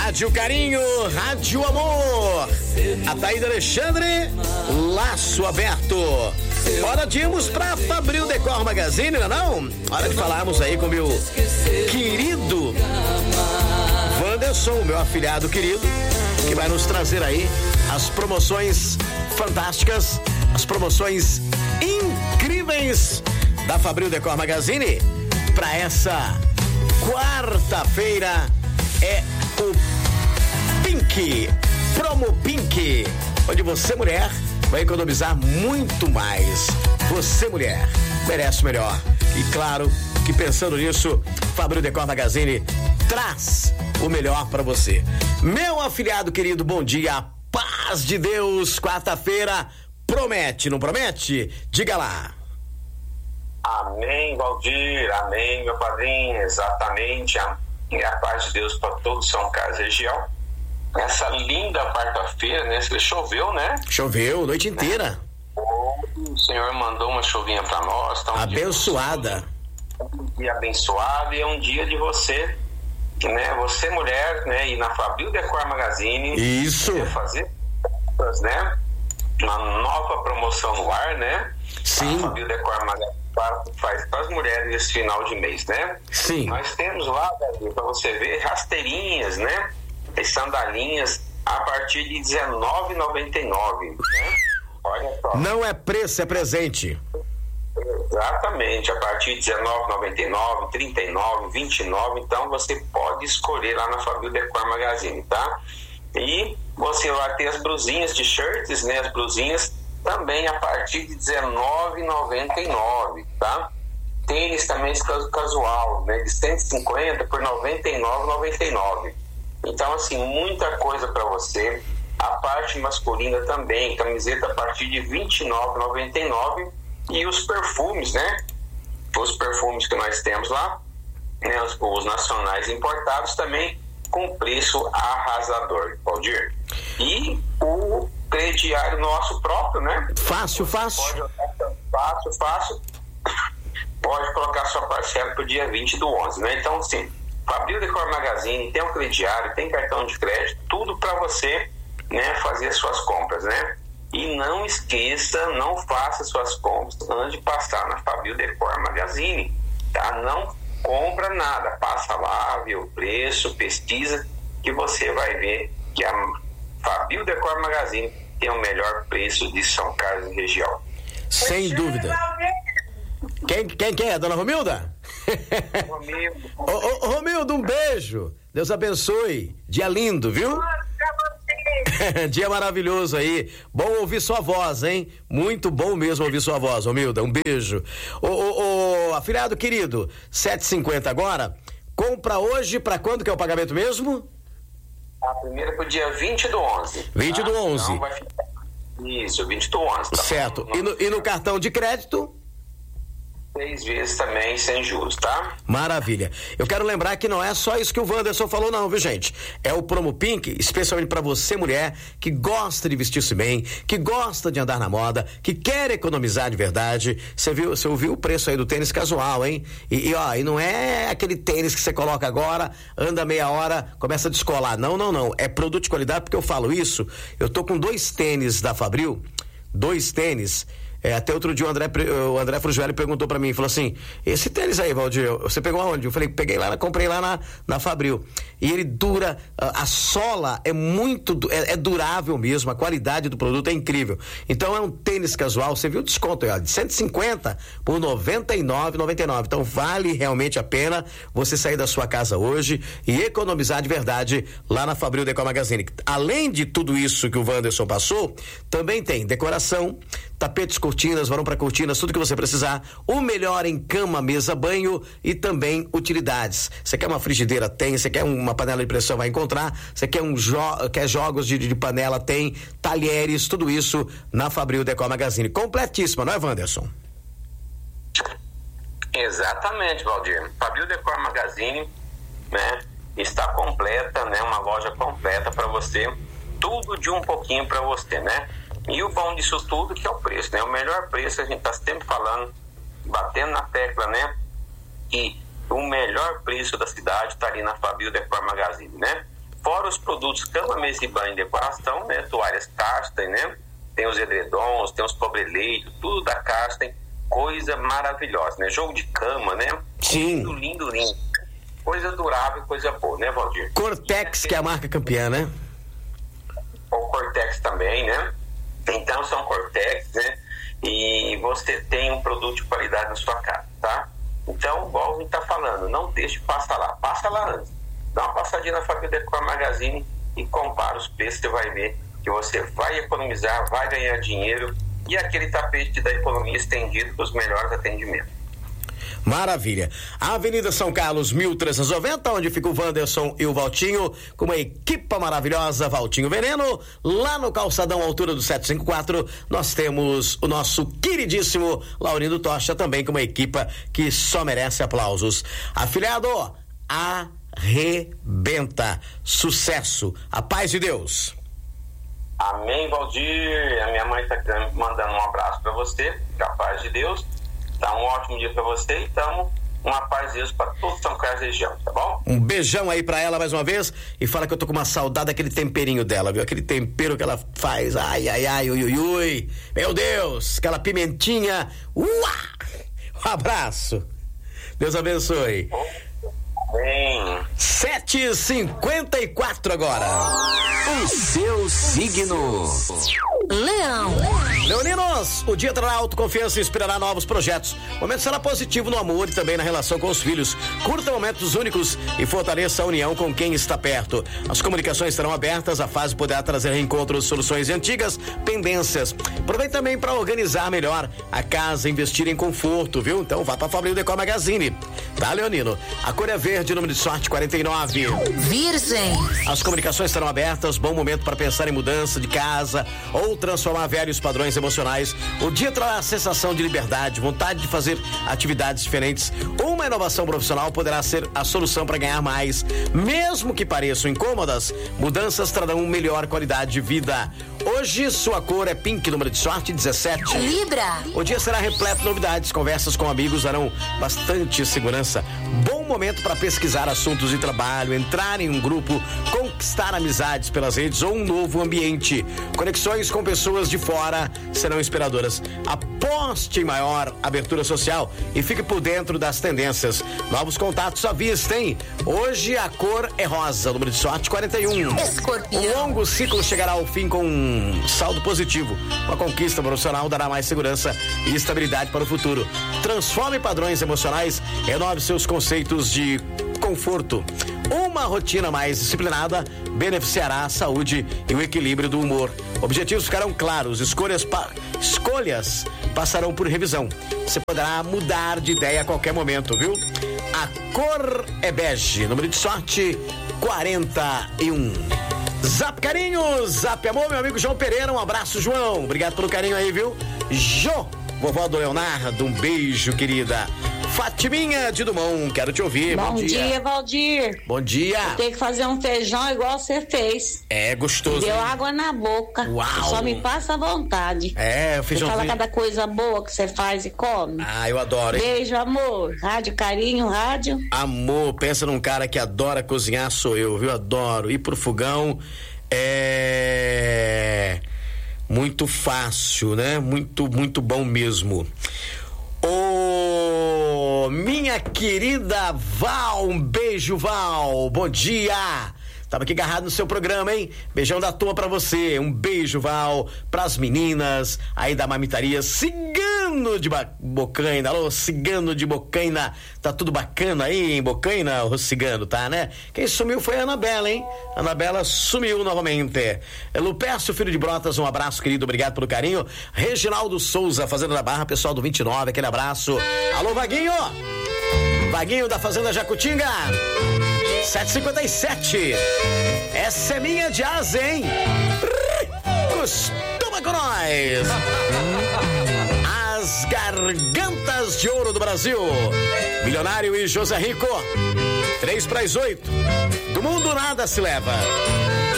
Rádio Carinho, Rádio Amor. Ataída Alexandre, laço aberto. Hora de irmos pra Fabril Decor Magazine, não? Hora de falarmos aí com meu querido Wanderson, meu afilhado querido, que vai nos trazer aí as promoções fantásticas, as promoções incríveis da Fabril Decor Magazine para essa quarta-feira. É o Pink, Promo Pink, onde você, mulher, vai economizar muito mais. Você, mulher, merece o melhor. E claro que pensando nisso, Fabril Decor Magazine traz o melhor para você. Meu afilhado querido, bom dia, paz de Deus. Quarta-feira promete, não promete? Diga lá. Amém, Valdir, amém, meu padrinho, exatamente. A paz de Deus para todos São Carlos e região. Essa linda quarta-feira, né? Choveu, né? Choveu, noite inteira. O Senhor mandou uma chuvinha para nós. Tá abençoada. Um dia abençoado, e é um dia de você, né? Você, mulher, né? E na Fabril Decor Magazine. Isso. Fazer, né? Uma nova promoção no ar, né? Sim. A Fabril Decor Magazine faz para as mulheres esse final de mês, né? Sim. Nós temos lá, para você ver, rasteirinhas, né? E sandalinhas a partir de R$19,99, né? Olha só. Não é preço, é presente. Exatamente, a partir de R$19,99, R$39,00, R$29,00, então você pode escolher lá na Fabril Decor Magazine, tá? E você vai ter as blusinhas de shirts, né? As blusinhas também a partir de R$19,99, tá? Tênis também casual, né? De 150 por R$99,99. Então, assim, muita coisa para você. A parte masculina também, camiseta a partir de R$29,99. E os perfumes, né? Os perfumes que nós temos lá, né? Os nacionais importados também com preço arrasador, Valdir. E o crediário nosso próprio, né? Fácil. Fácil. Pode colocar sua parcela pro dia 20/11, né? Então, assim, Fabril Decor Magazine tem um crediário, tem cartão de crédito, tudo para você, né, fazer suas compras, né? E não esqueça, não faça suas compras antes de passar na Fabril Decor Magazine, tá? Não compra nada, passa lá, vê o preço, pesquisa, que você vai ver que a Fabril Decor Magazine tem o melhor preço de São Carlos e região. Sem dúvida. Quem é? Dona Romilda? Romildo. Ô, Romildo, um beijo. Deus abençoe. Dia lindo, viu? Dia maravilhoso aí. Bom ouvir sua voz, hein? Muito bom mesmo ouvir sua voz, Romilda. Um beijo. Ô, afilhado querido, 7h50 agora. Compra hoje, pra quando que é o pagamento mesmo? A primeira pro dia 20/11. 20/11. Então vai ficar... Isso, 20/11. Tá? Certo. E no cartão de crédito? 6 vezes também sem juros, tá? Maravilha. Eu quero lembrar que não é só isso que o Wanderson falou não, viu, gente? É o Promo Pink, especialmente para você, mulher, que gosta de vestir-se bem, que gosta de andar na moda, que quer economizar de verdade. Você ouviu o preço aí do tênis casual, hein? E não é aquele tênis que você coloca agora, anda meia hora, começa a descolar. Não. É produto de qualidade, porque eu falo isso. Eu tô com 2 tênis da Fabril, 2 tênis. Até outro dia o André Frugelli perguntou pra mim, falou assim: esse tênis aí, Valdir, você pegou aonde? Eu falei, peguei lá, comprei lá na Fabril. E ele dura, a sola é muito, é durável mesmo, a qualidade do produto é incrível. Então é um tênis casual, você viu o desconto aí, ó, de 150 por R$99,99. Então vale realmente a pena você sair da sua casa hoje e economizar de verdade lá na Fabril Decor Magazine. Além de tudo isso que o Wanderson passou, também tem decoração, tapetes, cortinas, varão para cortinas, tudo que você precisar. O melhor em cama, mesa, banho e também utilidades. Você quer uma frigideira? Tem. Você quer uma panela de pressão? Vai encontrar. Você quer quer jogos de panela? Tem. Talheres, tudo isso na Fabril Decor Magazine. Completíssima, não é, Wanderson? Exatamente, Valdir. Fabril Decor Magazine, né, está completa, né, uma loja completa para você. Tudo de um pouquinho para você, né? E o bom disso tudo que é o preço, né? O melhor preço, a gente está sempre falando, batendo na tecla, né? E o melhor preço da cidade está ali na Fabril Decor Magazine, né? Fora os produtos cama, mesa e banho e decoração, né? Toalhas Casten, né? Tem os edredons, tem os cobre-leito, tudo da Casten, coisa maravilhosa, né? Jogo de cama, né? Sim. Lindo. Coisa durável, coisa boa, né, Valdir? Cortex, que é a marca campeã, né? O Cortex também, né? Então são Cortex, né? E você tem um produto de qualidade na sua casa, tá? Então, igual a gente tá falando, não deixe passar lá. Passa lá antes. Dá uma passadinha na Família Decor Magazine e compara os preços, você vai ver que você vai economizar, vai ganhar dinheiro e aquele tapete da economia estendido para os melhores atendimentos. Maravilha. Avenida São Carlos, 1390, onde fica o Wanderson e o Valtinho, com uma equipa maravilhosa, Valtinho Veneno. Lá no calçadão, altura do 754, nós temos o nosso queridíssimo Laurindo Tocha, também com uma equipa que só merece aplausos. Afiliado, arrebenta. Sucesso. A paz de Deus. Amém, Valdir. A minha mãe está mandando um abraço para você, que a paz de Deus. Tá um ótimo dia pra você, então uma paz de Deus pra todo São Carlos região, tá bom? Um beijão aí pra ela mais uma vez e fala que eu tô com uma saudade daquele temperinho dela, viu? Aquele tempero que ela faz, ai, ui, meu Deus, aquela pimentinha, uá! Um abraço, Deus abençoe. Bem. 7h54 agora. O seu signo. Leão. Leoninos, o dia trará autoconfiança e inspirará novos projetos. O momento será positivo no amor e também na relação com os filhos. Curta momentos únicos e fortaleça a união com quem está perto. As comunicações estarão abertas, a fase poderá trazer reencontros, soluções antigas, pendências. Aproveite também para organizar melhor a casa, investir em conforto, viu? Então vá para a Família Decor Magazine. Tá, Leonino? A cor é verde, número de sorte 49. Virgem. As comunicações estarão abertas, bom momento para pensar em mudança de casa ou transformar velhos padrões emocionais. O dia trará a sensação de liberdade, vontade de fazer atividades diferentes. Uma inovação profissional poderá ser a solução para ganhar mais. Mesmo que pareçam incômodas, mudanças trarão melhor qualidade de vida. Hoje sua cor é pink, número de sorte 17. Libra. O dia será repleto de novidades, conversas com amigos darão bastante segurança. Bom momento para pesquisar assuntos de trabalho, entrar em um grupo, conquistar amizades pelas redes ou um novo ambiente. Conexões com pessoas de fora serão inspiradoras. Aposte em maior abertura social e fique por dentro das tendências. Novos contatos à vista, hein? Hoje a cor é rosa, número de sorte 41. Escorpião. Um longo ciclo chegará ao fim com um saldo positivo. Uma conquista profissional dará mais segurança e estabilidade para o futuro. Transforme padrões emocionais, renove seus conceitos de conforto. Uma rotina mais disciplinada beneficiará a saúde e o equilíbrio do humor. Objetivos ficarão claros, escolhas passarão por revisão. Você poderá mudar de ideia a qualquer momento, viu? A cor é bege, número de sorte 41. Zap carinho, zap amor, meu amigo João Pereira, um abraço, João, obrigado pelo carinho aí, viu? Jô, vovó do Leonardo, um beijo, querida. Fatiminha de Dumont, quero te ouvir. Bom dia, Valdir. Bom dia. Tem que fazer um feijão igual você fez. É gostoso. Deu água na boca. Uau. Só me passa à vontade. É, o feijão. Você fala cada coisa boa que você faz e come. Ah, eu adoro, hein? Beijo, amor. Rádio Carinho, rádio. Amor, pensa num cara que adora cozinhar, sou eu, viu? Adoro. Ir pro fogão é muito fácil, né? Muito, muito bom mesmo. Minha querida Val, um beijo, Val, bom dia. Tava aqui agarrado no seu programa, hein? Beijão da turma pra você, um beijo, Val, pras meninas aí da Mamitaria Cigano de Bocaina. Alô, Cigano de Bocaina, tá tudo bacana aí em Bocaina, o Cigano, tá, né? Quem sumiu foi a Anabela, hein? A Anabela sumiu novamente. Lupércio, filho de Brotas, um abraço, querido, obrigado pelo carinho. Reginaldo Souza, Fazenda da Barra, pessoal do 29, aquele abraço. Alô, Vaguinho! Vaguinho da Fazenda Jacutinga. 7h57. Essa é minha de asa, hein? Costuma com nós. As gargantas de ouro do Brasil. Milionário e José Rico. 3 para as 8. Do mundo nada se leva.